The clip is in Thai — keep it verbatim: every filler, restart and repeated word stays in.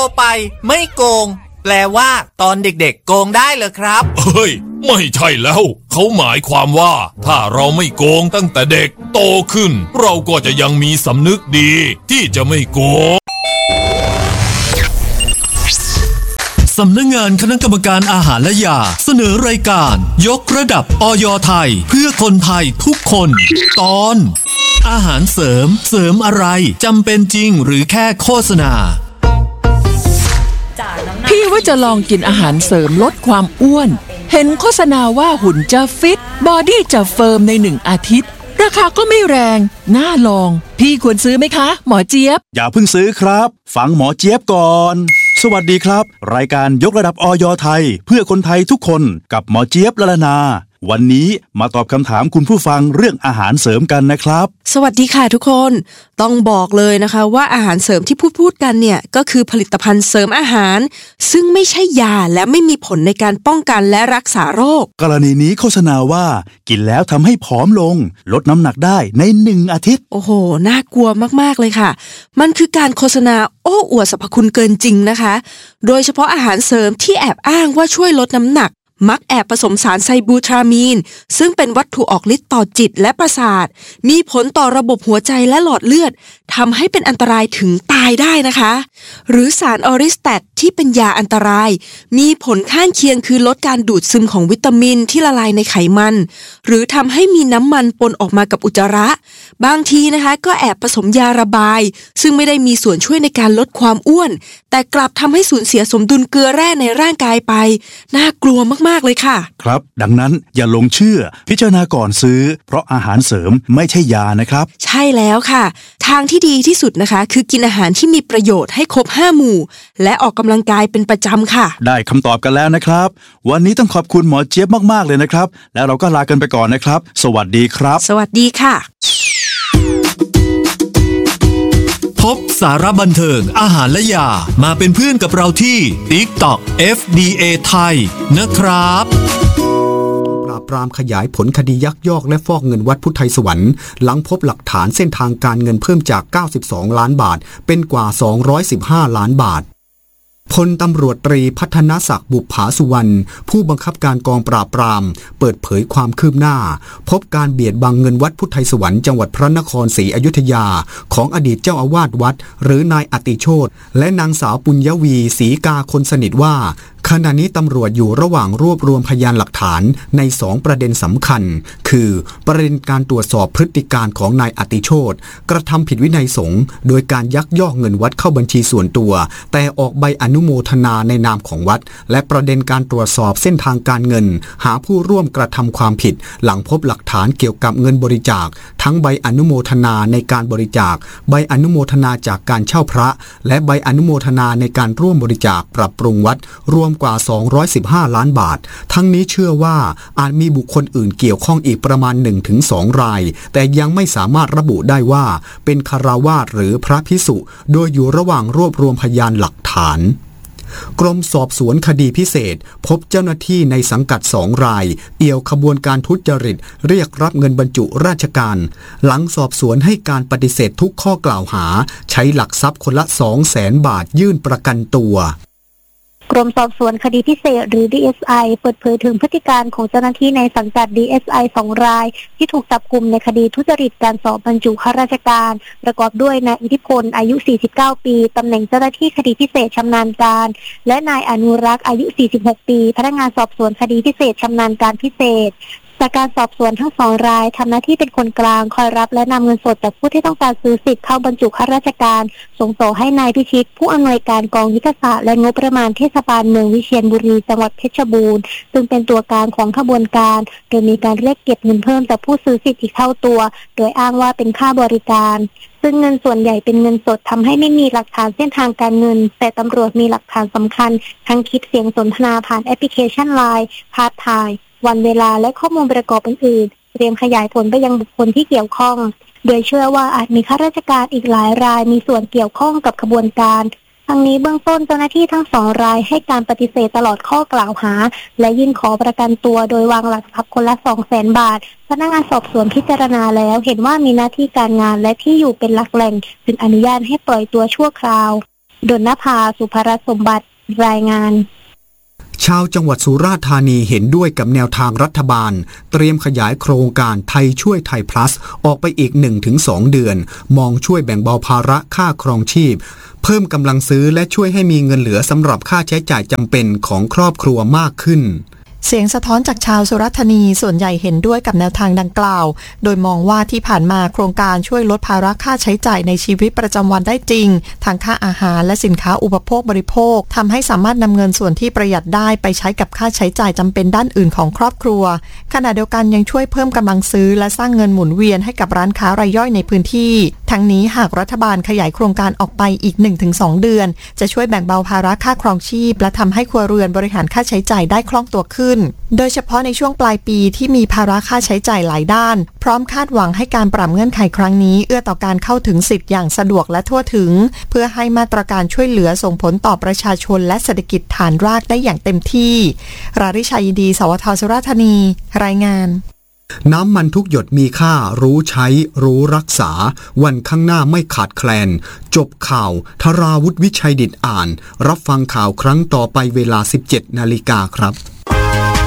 ไปไม่โกงแปลว่าตอนเด็กๆโกงได้เหรอครับเฮ้ยไม่ใช่แล้วเขาหมายความว่าถ้าเราไม่โกงตั้งแต่เด็กโตขึ้นเราก็จะยังมีสำนึกดีที่จะไม่โกงสำนักงานคณะกรรมการอาหารและยาเสนอรายการยกระดับอย.ไทยเพื่อคนไทยทุกคนตอนอาหารเสริมเสริมอะไรจำเป็นจริงหรือแค่โฆษณาพี่ว่าจะลองกินอาหารเสริมลดความอ้วนเห็นโฆษณาว่าหุ่นจะฟิตบอดี้จะเฟิร์มในหนึ่งอาทิตย์ราคาก็ไม่แรงน่าลองพี่ควรซื้อไหมคะหมอเจี๊ยบอย่าเพิ่งซื้อครับฟังหมอเจี๊ยบก่อนสวัสดีครับรายการยกระดับอย.ไทยเพื่อคนไทยทุกคนกับหมอเจี๊ยบละลานาวันนี้มาตอบคำถามคุณผู้ฟังเรื่องอาหารเสริมกันนะครับสวัสดีค่ะทุกคนต้องบอกเลยนะคะว่าอาหารเสริมที่พูดพูดกันเนี่ยก็คือผลิตภัณฑ์เสริมอาหารซึ่งไม่ใช่ยาและไม่มีผลในการป้องกันและรักษาโรคกรณีนี้โฆษณาว่ากินแล้วทำให้ผอมลงลดน้ำหนักได้ในหนึ่งอาทิตย์โอ้โหน่ากลัวมากๆเลยค่ะมันคือการโฆษณาโอ้อวดสรรพคุณเกินจริงนะคะโดยเฉพาะอาหารเสริมที่แอบอ้างว่าช่วยลดน้ำหนักมักแอบผสมสารไซบูทรามีนซึ่งเป็นวัตถุออกฤทธิ์ต่อจิตและประสาทมีผลต่อระบบหัวใจและหลอดเลือดทำให้เป็นอันตรายถึงตายได้นะคะหรือสารออริสแตทที่เป็นยาอันตรายมีผลข้างเคียงคือลดการดูดซึมของวิตามินที่ละลายในไขมันหรือทำให้มีน้ำมันปนออกมากับอุจจาระบางทีนะคะก็แอบผสมยาระบายซึ่งไม่ได้มีส่วนช่วยในการลดความอ้วนแต่กลับทำให้สูญเสียสมดุลเกลือแร่ในร่างกายไปน่ากลัวมากๆเลยค่ะครับดังนั้นอย่าหลงเชื่อพิจารณาก่อนซื้อเพราะอาหารเสริมไม่ใช่ยานะครับใช่แล้วค่ะทางที่ดีที่สุดนะคะคือกินอาหารที่มีประโยชน์ให้ครบห้าหมู่และออกกำลังกายเป็นประจำค่ะได้คำตอบกันแล้วนะครับวันนี้ต้องขอบคุณหมอเจี๊ยบมากๆเลยนะครับแล้วเราก็ลากันไปก่อนนะครับสวัสดีครับสวัสดีค่ะพบสาระบันเทิงอาหารและยามาเป็นเพื่อนกับเราที่ TikTok เอฟ ดี เอ ไทยนะครับปราบปรามขยายผลคดียักยอกและฟอกเงินวัดพุทธไทยสวรรค์หลังพบหลักฐานเส้นทางการเงินเพิ่มจากเก้าสิบสองล้านบาทเป็นกว่าสองร้อยสิบห้าล้านบาทพลตำรวจตรีพัฒนศักดิ์บุปผาสุวรรณผู้บังคับการกองปราบปรามเปิดเผยความคืบหน้าพบการเบียดบังเงินวัดพุทธไทยสวรรค์จังหวัดพระนครศรีอยุธยาของอดีตเจ้าอาวาสวัดหรือนายอติโชติและนางสาวปุญญวีศรีกาคนสนิทว่าขณะนี้ตำรวจอยู่ระหว่างรวบรวมพยานหลักฐานในสองประเด็นสำคัญคือประเด็นการตรวจสอบพฤติการของนายอติโชติกระทำผิดวินัยสงฆ์โดยการยักยอกเงินวัดเข้าบัญชีส่วนตัวแต่ออกใบอนุโมทนาในนามของวัดและประเด็นการตรวจสอบเส้นทางการเงินหาผู้ร่วมกระทำความผิดหลังพบหลักฐานเกี่ยวกับเงินบริจาคทั้งใบอนุโมทนาในการบริจาคใบอนุโมทนาจากการเช่าพระและใบอนุโมทนาในการร่วมบริจาคปรับปรุงวัดรวมกว่าสองร้อยสิบห้าล้านบาททั้งนี้เชื่อว่าอาจมีบุคคลอื่นเกี่ยวข้องอีกประมาณ หนึ่งถึงสอง รายแต่ยังไม่สามารถระบุได้ว่าเป็นฆราวาสหรือพระภิกษุโดยอยู่ระหว่างรวบรวมพยานหลักฐานกรมสอบสวนคดีพิเศษพบเจ้าหน้าที่ในสังกัดสองรายเอี่ยวขบวนการทุจริตเรียกรับเงินบรรจุราชการหลังสอบสวนให้การปฏิเสธทุกข้อกล่าวหาใช้หลักทรัพย์คนละ สองแสน บาทยื่นประกันตัวกรมสอบสวนคดีพิเศษหรือ ดี เอส ไอ เปิดเผยถึงพฤติการของเจ้าหน้าที่ในสังกัด ดี เอส ไอ สองรายที่ถูกจับกุมในคดีทุจริตการสอบบรรจุข้าราชการประกอบด้วยนายอิทธิพลอายุสี่สิบเก้าปีตำแหน่งเจ้าหน้าที่คดีพิเศษชำนาญการและนายอนุรักษ์อายุสี่สิบหกปีพนักงานสอบสวนคดีพิเศษชำนาญการพิเศษจากการสอบสวนทั้งสองรายทำหน้าที่เป็นคนกลางคอยรับและนำเงินสดจากผู้ที่ต้องการซื้อสิทธิ์เข้าบรรจุข้าราชการส่งต่อให้นายพิชิตผู้อำนวยการกองยุทธศาสตร์และงบประมาณเทศบาลเมืองวิเชียรบุรีจังหวัดเพชรบูรณ์ซึ่งเป็นตัวกลางของขบวนการโดยมีการเรียกเก็บเงินเพิ่มจากผู้ซื้อสิทธิ์อีกเท่าตัวโดยอ้างว่าเป็นค่าบริการซึ่งเงินส่วนใหญ่เป็นเงินสดทำให้ไม่มีหลักฐานเส้นทางการเงินแต่ตำรวจมีหลักฐานสำคัญทั้งคลิปเสียงสนทนาผ่านแอปพลิเคชัน ไลน์ ภาพถ่ายวันเวลาและข้อมูลประกอบอื่นๆเตรียมขยายผลไปยังบุคคลที่เกี่ยวข้องโดยเชื่อว่าอาจมีข้าราชการอีกหลายรายมีส่วนเกี่ยวข้องกับขบวนการทั้งนี้เบื้องต้นเจ้าหน้าที่ทั้งสองรายให้การปฏิเสธตลอดข้อกล่าวหาและยื่นขอประกันตัวโดยวางหลักทรัพย์คนละ สองแสน บาทพนักงานสอบสวนพิจารณาแล้วเห็นว่ามีหน้าที่การงานและที่อยู่เป็นหลักแหล่งจึงอนุญาตให้ปล่อยตัวชั่วคราวดลนภาสุภรสมบัติรายงานชาวจังหวัดสุราษฎร์ธานีเห็นด้วยกับแนวทางรัฐบาลเตรียมขยายโครงการไทยช่วยไทย plus ออกไปอีก หนึ่งถึงสอง เดือนมองช่วยแบ่งเบาภาระค่าครองชีพเพิ่มกำลังซื้อและช่วยให้มีเงินเหลือสำหรับค่าใช้จ่ายจำเป็นของครอบครัวมากขึ้นเสียงสะท้อนจากชาวสุราษฎร์ธานีส่วนใหญ่เห็นด้วยกับแนวทางดังกล่าวโดยมองว่าที่ผ่านมาโครงการช่วยลดภาระค่าใช้จ่ายในชีวิตประจำวันได้จริงทั้งค่าอาหารและสินค้าอุปโภคบริโภคทำให้สามารถนำเงินส่วนที่ประหยัดได้ไปใช้กับค่าใช้จ่ายจำเป็นด้านอื่นของครอบครัวขณะเดียวกันยังช่วยเพิ่มกำลังซื้อและสร้างเงินหมุนเวียนให้กับร้านค้ารายย่อยในพื้นที่ทั้งนี้หากรัฐบาลขยายโครงการออกไปอีก หนึ่งถึงสอง เดือนจะช่วยแบ่งเบาภาระค่าครองชีพและทำให้ครัวเรือนบริหารค่าใช้จ่ายได้คล่องตัวขึ้นโดยเฉพาะในช่วงปลายปีที่มีภาระค่าใช้จ่ายหลายด้านพร้อมคาดหวังให้การปรับเงื่อนไขครั้งนี้เอื้อต่อการเข้าถึงสิทธิ์อย่างสะดวกและทั่วถึงเพื่อให้มาตรการช่วยเหลือส่งผลต่อประชาชนและเศรษฐกิจฐานรากได้อย่างเต็มที่ราริชัยยินดีสวทสุราษฎร์ธานีรายงานน้ำมันทุกหยดมีค่ารู้ใช้รู้รักษาวันข้างหน้าไม่ขาดแคลนจบข่าวธราวุฒิวิชัยดิษฐ์อ่านรับฟังข่าวครั้งต่อไปเวลา สิบเจ็ดนาฬิกาครับ